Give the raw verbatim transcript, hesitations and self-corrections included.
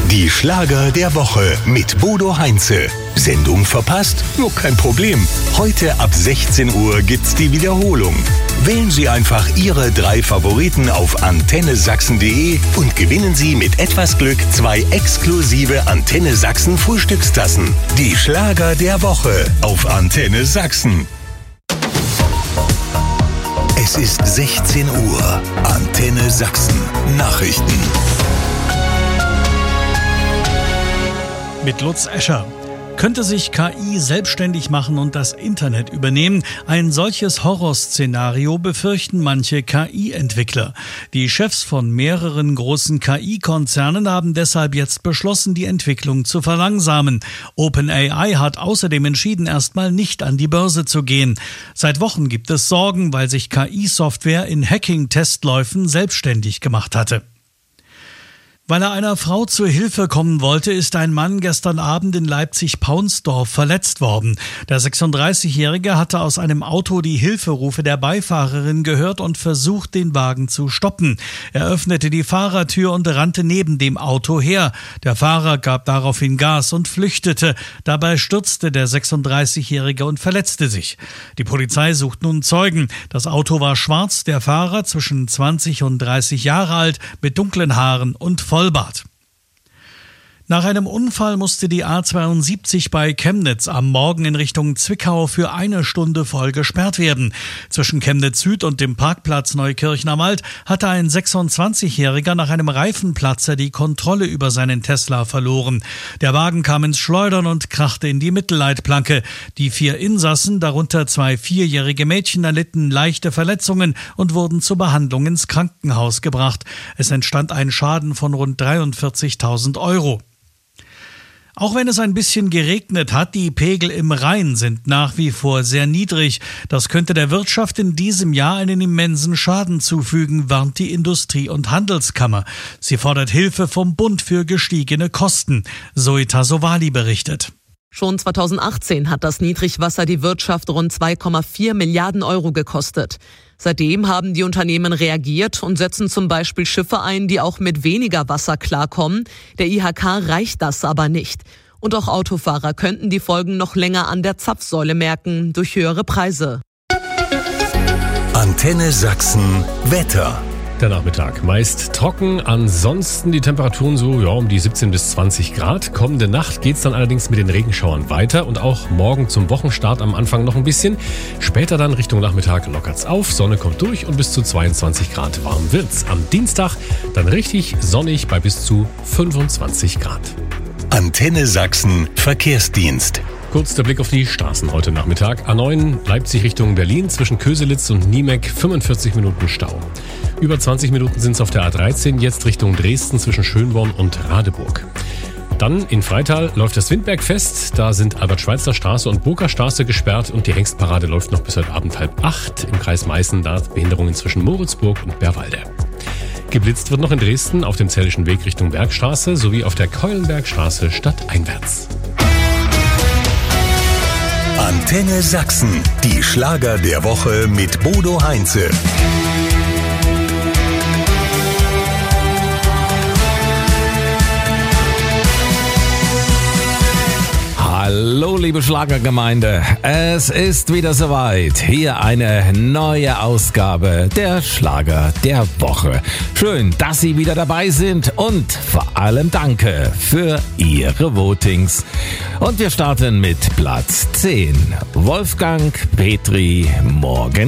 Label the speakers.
Speaker 1: Die Schlager der Woche mit Bodo Heinze. Sendung verpasst? Nur kein Problem. Heute ab sechzehn Uhr gibt's die Wiederholung. Wählen Sie einfach Ihre drei Favoriten auf antenne sachsen punkt de und gewinnen Sie mit etwas Glück zwei exklusive Antenne Sachsen Frühstückstassen. Die Schlager der Woche auf Antenne Sachsen. Es ist sechzehn Uhr. Antenne Sachsen. Nachrichten.
Speaker 2: Mit Lutz Escher. Könnte sich K I selbstständig machen und das Internet übernehmen? Ein solches Horrorszenario befürchten manche K I-Entwickler. Die Chefs von mehreren großen K I-Konzernen haben deshalb jetzt beschlossen, die Entwicklung zu verlangsamen. OpenAI hat außerdem entschieden, erstmal nicht an die Börse zu gehen. Seit Wochen gibt es Sorgen, weil sich K I-Software in Hacking-Testläufen selbstständig gemacht hatte. Weil er einer Frau zur Hilfe kommen wollte, ist ein Mann gestern Abend in Leipzig-Paunsdorf verletzt worden. Der sechsunddreißigjährige hatte aus einem Auto die Hilferufe der Beifahrerin gehört und versucht, den Wagen zu stoppen. Er öffnete die Fahrertür und rannte neben dem Auto her. Der Fahrer gab daraufhin Gas und flüchtete. Dabei stürzte der sechsunddreißigjährige und verletzte sich. Die Polizei sucht nun Zeugen. Das Auto war schwarz, der Fahrer zwischen zwanzig und dreißig Jahre alt, mit dunklen Haaren und voll Vollbart. Nach einem Unfall musste die A zweiundsiebzig bei Chemnitz am Morgen in Richtung Zwickau für eine Stunde voll gesperrt werden. Zwischen Chemnitz Süd und dem Parkplatz Neukirchen am Wald hatte ein sechsundzwanzigjähriger nach einem Reifenplatzer die Kontrolle über seinen Tesla verloren. Der Wagen kam ins Schleudern und krachte in die Mittelleitplanke. Die vier Insassen, darunter zwei vierjährige Mädchen, erlitten leichte Verletzungen und wurden zur Behandlung ins Krankenhaus gebracht. Es entstand ein Schaden von rund dreiundvierzigtausend Euro. Auch wenn es ein bisschen geregnet hat, die Pegel im Rhein sind nach wie vor sehr niedrig. Das könnte der Wirtschaft in diesem Jahr einen immensen Schaden zufügen, warnt die Industrie- und Handelskammer. Sie fordert Hilfe vom Bund für gestiegene Kosten. Zoe Tassovali berichtet.
Speaker 3: Schon zweitausendachtzehn hat das Niedrigwasser die Wirtschaft rund zwei Komma vier Milliarden Euro gekostet. Seitdem haben die Unternehmen reagiert und setzen zum Beispiel Schiffe ein, die auch mit weniger Wasser klarkommen. Der I H K reicht das aber nicht. Und auch Autofahrer könnten die Folgen noch länger an der Zapfsäule merken, durch höhere Preise.
Speaker 1: Antenne Sachsen Wetter.
Speaker 4: Der Nachmittag meist trocken, ansonsten die Temperaturen so ja, um die siebzehn bis zwanzig Grad. Kommende Nacht geht's dann allerdings mit den Regenschauern weiter und auch morgen zum Wochenstart am Anfang noch ein bisschen. Später dann Richtung Nachmittag lockert's auf, Sonne kommt durch und bis zu zweiundzwanzig Grad warm wird's. Am Dienstag dann richtig sonnig bei bis zu fünfundzwanzig Grad.
Speaker 1: Antenne Sachsen Verkehrsdienst.
Speaker 4: Kurz der Blick auf die Straßen heute Nachmittag. A neun Leipzig Richtung Berlin zwischen Köselitz und Niemek fünfundvierzig Minuten Stau. Über zwanzig Minuten sind es auf der A dreizehn, jetzt Richtung Dresden zwischen Schönborn und Radeburg. Dann in Freital läuft das Windbergfest. Da sind Albert-Schweitzer-Straße und Burger-Straße gesperrt und die Hengstparade läuft noch bis heute Abend halb acht. Im Kreis Meißen da Behinderungen zwischen Moritzburg und Bärwalde. Geblitzt wird noch in Dresden auf dem Zellischen Weg Richtung Bergstraße sowie auf der Keulenbergstraße stadteinwärts.
Speaker 1: Antenne Sachsen, die Schlager der Woche mit Bodo Heinze.
Speaker 5: Hallo liebe Schlagergemeinde, es ist wieder soweit. Hier eine neue Ausgabe der Schlager der Woche. Schön, dass Sie wieder dabei sind und vor allem danke für Ihre Votings. Und wir starten mit Platz zehn. Wolfgang Petri, Morgen